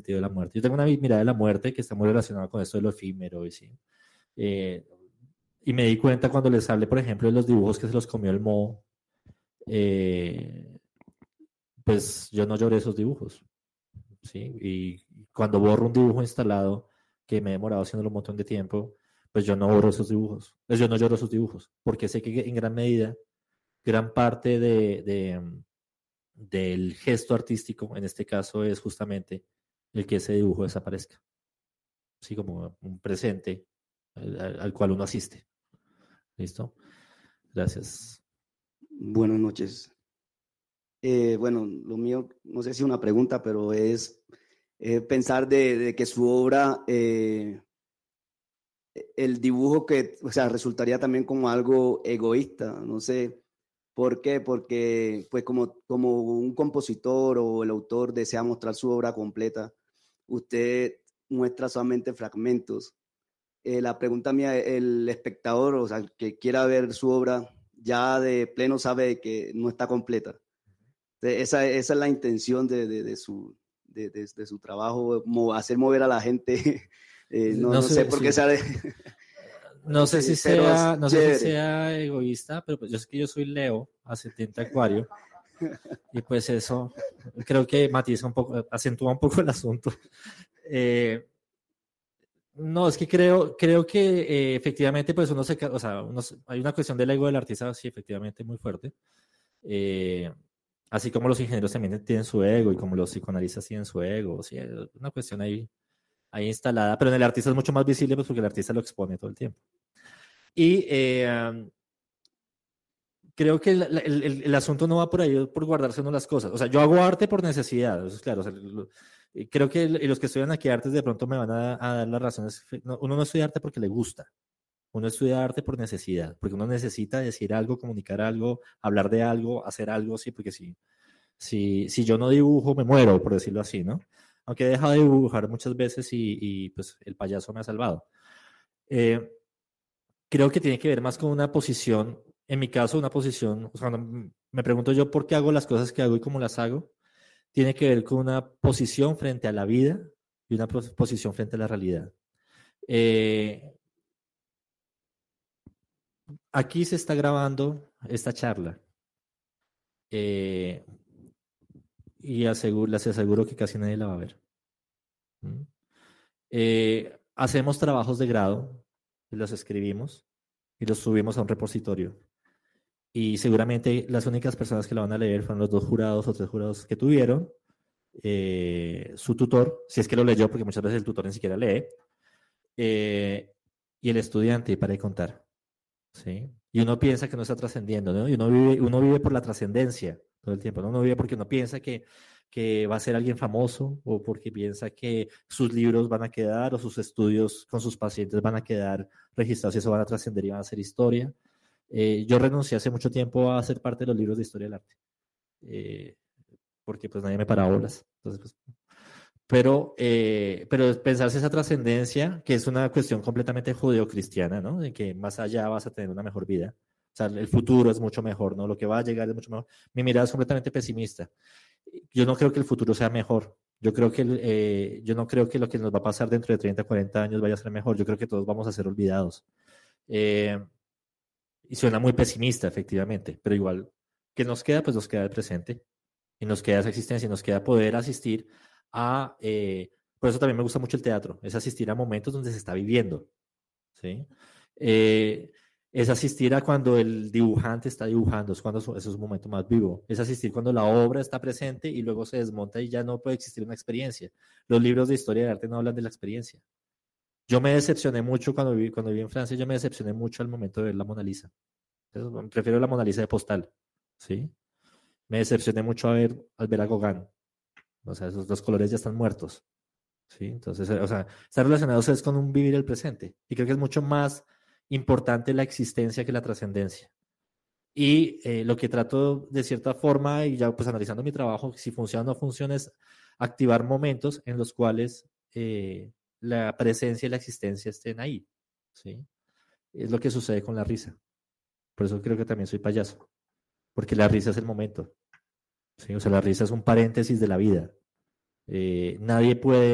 sentido de la muerte. Yo tengo una mirada de la muerte que está muy relacionada con esto de lo efímero, ¿sí? Y me di cuenta cuando les hablé, por ejemplo, de los dibujos que se los comió el moho, pues yo no lloré esos dibujos, ¿sí? Y cuando borro un dibujo instalado, que me he demorado haciéndolo un montón de tiempo, pues yo no borro esos dibujos, pues yo no lloro esos dibujos, porque sé que en gran medida, gran parte del gesto artístico, en este caso, es justamente el que ese dibujo desaparezca, así como un presente al cual uno asiste. ¿Listo? Gracias. Buenas noches. Bueno, lo mío, no sé si una pregunta, pero es pensar de que su obra, el dibujo que, o sea, resultaría también como algo egoísta, no sé. ¿Por qué? Porque, pues, como un compositor o el autor desea mostrar su obra completa, usted muestra solamente fragmentos. La pregunta mía, el espectador, o sea, el que quiera ver su obra, ya de pleno sabe que no está completa. Esa es la intención de su trabajo, hacer mover a la gente. No sé por qué sí. sale. No sé si Pero es sea, no sé si chévere. sea egoísta, pero pues yo sé que yo soy Leo, ascendente Acuario, y pues eso creo que matiza un poco, acentúa un poco el asunto. No, es que creo que efectivamente pues o sea, hay una cuestión del ego del artista, sí, efectivamente muy fuerte. Así como los ingenieros también tienen su ego y como los psicoanalistas tienen su ego, sí, es una cuestión ahí instalada, pero en el artista es mucho más visible pues porque el artista lo expone todo el tiempo. Y creo que el asunto no va por ahí, por guardarse uno las cosas. O sea, yo hago arte por necesidad, eso es claro. O sea, creo que los que estudian aquí artes de pronto me van a dar las razones. Uno no estudia arte porque le gusta, uno estudia arte por necesidad, porque uno necesita decir algo, comunicar algo, hablar de algo, hacer algo, sí, porque si yo no dibujo, me muero, por decirlo así, ¿no? Aunque he dejado de dibujar muchas veces y pues el payaso me ha salvado. Creo que tiene que ver más con una posición, en mi caso, una posición, o sea, cuando me pregunto yo por qué hago las cosas que hago y cómo las hago, tiene que ver con una posición frente a la vida y una posición frente a la realidad. Aquí se está grabando esta charla eh, y les aseguro que casi nadie la va a ver. ¿Mm? Hacemos trabajos de grado, los escribimos y los subimos a un repositorio. Y seguramente las únicas personas que la van a leer fueron los 2 jurados o 3 jurados que tuvieron, su tutor, si es que lo leyó, porque muchas veces el tutor ni siquiera lee, y el estudiante, y para de contar. ¿Sí? Y uno piensa que no está trascendiendo, ¿no? Y uno vive por la trascendencia todo el tiempo, ¿no? Uno vive porque uno piensa que va a ser alguien famoso o porque piensa que sus libros van a quedar o sus estudios con sus pacientes van a quedar registrados y eso van a trascender y van a ser historia. Yo renuncié hace mucho tiempo a ser parte de los libros de historia del arte, porque pues nadie me para bolas. Entonces, pues, pero pensarse esa trascendencia, que es una cuestión completamente judeocristiana, ¿no? De que más allá vas a tener una mejor vida. O sea, el futuro es mucho mejor, ¿no? Lo que va a llegar es mucho mejor. Mi mirada es completamente pesimista. Yo no creo que el futuro sea mejor. Yo no creo que lo que nos va a pasar dentro de 30, 40 años vaya a ser mejor. Yo creo que todos vamos a ser olvidados. Y suena muy pesimista, efectivamente, pero igual, ¿qué nos queda? Pues nos queda el presente y nos queda esa existencia y nos queda poder asistir a... por eso también me gusta mucho el teatro, es asistir a momentos donde se está viviendo, ¿sí? Es asistir a cuando el dibujante está dibujando, es cuando eso es un momento más vivo. Es asistir cuando la obra está presente y luego se desmonta y ya no puede existir una experiencia. Los libros de historia de arte no hablan de la experiencia. Yo me decepcioné mucho cuando viví en Francia, yo me decepcioné mucho al momento de ver la Mona Lisa. Entonces, prefiero la Mona Lisa de postal, ¿sí? Me decepcioné mucho al ver a Gauguin. O sea, esos 2 colores ya están muertos, ¿sí? Entonces, o sea, están relacionados es con un vivir el presente. Y creo que es mucho más importante la existencia que la trascendencia. Y lo que trato de cierta forma, y ya pues analizando mi trabajo, si funciona o no funciona, es activar momentos en los cuales la presencia y la existencia estén ahí, ¿sí? Es lo que sucede con la risa. Por eso creo que también soy payaso, porque la risa es el momento, ¿sí? O sea, la risa es un paréntesis de la vida. Nadie puede